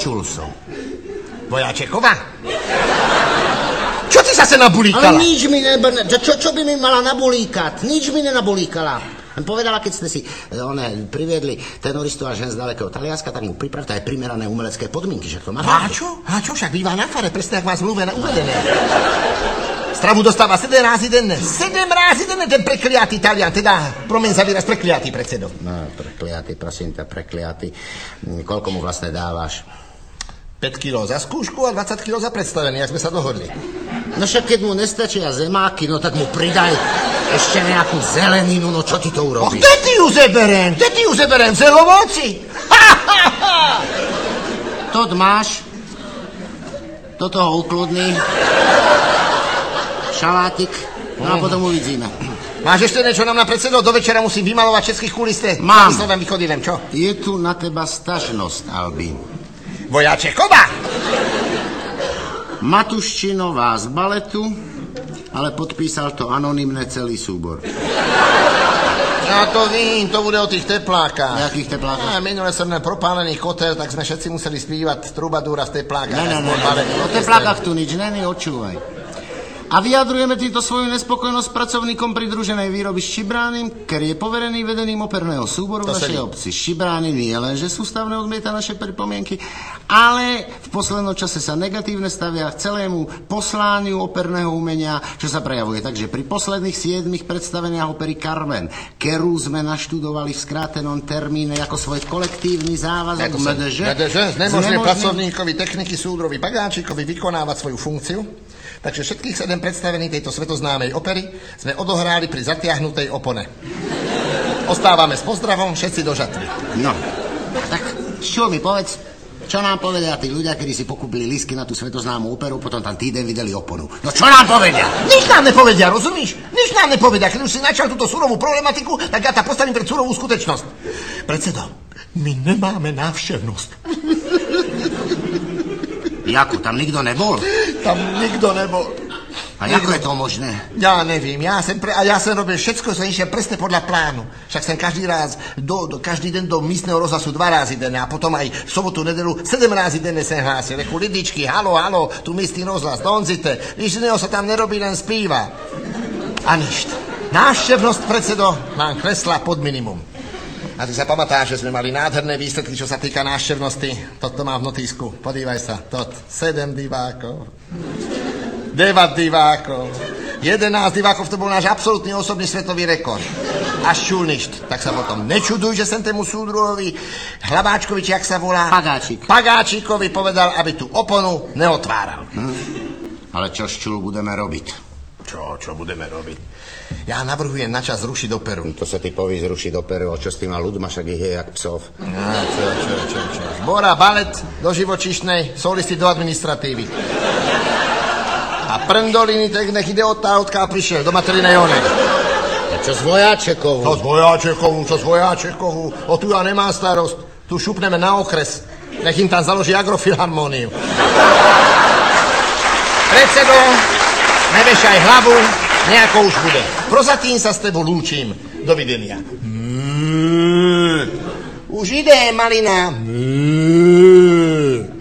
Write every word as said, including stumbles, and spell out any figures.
Počul som. Vojačekova? Čo ty zase nabulíkala? Ale nič mi ne... Čo, čo by mi mala nabulíkať? Nič mi nenabulíkala. Povedala, keď ste si one, priviedli tenoristu až hen z dalekého Talianska, tak mu pripravte aj primerané umelecké podmienky, že to má... A čo? A čo? Však býva na fare, presne ak má zmluve uvedené. Stravu dostáva sedem rázy denne. Sedem rázy denne ten prekliatý Talian, teda promiň za výraz prekliatý predsedo. No, prekliatý, prosím ťa, prekliatý. Koľko mu vlastne dávaš? päť kiló za skúšku a dvadsať kiló za predstavenie, jak sme sa dohodli. No však keď mu nestačia zemáky, no tak mu pridaj ešte nejakú zeleninu, no čo ti to urobí? Och, kde ty ju zeberem? Kde ty ju zeberem? V zelovoci? Tot máš? Toto ho ukludný. Šalátik. No a potom uvidíme. Máš ešte niečo nám na predsedo? Do večera musím vymalovať všetkých kuliste. Mám. Vyslovem vychodivem, čo? Je tu na teba stažnosť, Albín. Vojačekova! Matuščinová z baletu, ale podpísal to anonymne celý súbor. Ja to vím, to bude o tých teplákach. Jakých teplákach? Ja, minule som len propálený kotel, tak sme všetci museli spívať trubadúra z tepláka. Ne, ne, ne, ne, o teplákach tu nič není, odčúvaj. A vyjadrujeme týmto svoju nespokojnosť pracovníkom pridruženej výroby Šibrány, ktorý je poverený vedením operného súboru v našej obci. Šibrány nie len, že sústavne odmieta naše pripomienky, ale v poslednom čase sa negatívne stavia k celému poslániu operného umenia, čo sa prejavuje. Takže pri posledných siedmich predstaveniach opery Carmen, ktorú sme naštudovali v skrátenom termíne ako svoj kolektívny závazok em dé žé, znemožňuje pracovníkovi techniky súdrovi Pagáčikovi vykonávať svoju funkciu. Takže všetkých sedem predstavení tejto svetoznámej opery sme odohrali pri zatiahnutej opone. Ostávame s pozdravom všetci do žatvy. No, tak čo mi povedz, čo nám povedia tí ľudia, ktorí si pokúpili lístky na tú svetoznámú operu, potom tam týden videli oponu. No čo nám povedia? Nič nám nepovedia, rozumíš? Nič nám nepovedia. Keď už si načal túto surovú problematiku, tak ja ta postavím pred surovú skutečnosť. Predsedo, my nemáme návštevnosť. Jako, tam nikto nebol? Tam nikto nebol. A ako je to možné? Ja nevím, ja som, pre, a ja som robil všetko, som išiel presne podľa plánu. Však som každý raz, do, do, každý den do místneho rozhlasu dva rázy denne a potom aj v sobotu, nedelu sedem rázy denne sem hlásil. Reku, Lidičky, halo, halo, tu místny rozhlas, donzite. Nič iného sa tam nerobí, len spíva. A ništa. Návštevnosť, predsedo, nám klesla pod minimum. A ty sa pamatáš, že sme mali nádherné výsledky, čo sa týka návštevnosti. Toto mám v notísku. Podívaj sa. Tot. Sedem divákov. Devat divákov. Jedenásť divákov, to bol náš absolútny osobný svetový rekord. Až čulništ. Tak sa potom nečuduj, že sem tému súdruhovi Hlaváčkovi, či jak sa volá? Pagáčik. Pagáčikovi povedal, aby tú oponu neotváral. Hm. Ale čo s čul budeme robiť? Čo, čo budeme robiť? Ja navrhujem načas zrušiť operu. To sa ty poví zrušiť operu, a čo s tým a ľudma, však ich je jak psov. No, čo, čo, čo, čo. Zbora, balet do živočíšnej, solisti do administratívy. A prndoliny, tak nech ide od tá, odkiaľ prišiel, do materinej onej. A čo s Vojačekovou? Čo s Vojačekovou, čo s Vojačekovou? O tu ja nemám starosť. Tu šupneme na okres. Nech im tam založí agrofilharmóniu. Predsedo, nevešaj hlavu, nejako už bude. Prozatím sa s tebou lúčim. Dovidenia. Mm. Už ide, malina. Mm.